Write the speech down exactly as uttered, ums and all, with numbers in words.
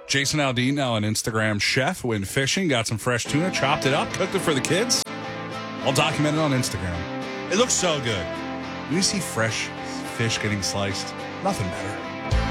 Jason Aldean, now an Instagram chef, went fishing, got some fresh tuna, chopped it up, cooked it for the kids. I'll document it on Instagram. It looks so good. When you see fresh fish getting sliced, nothing better.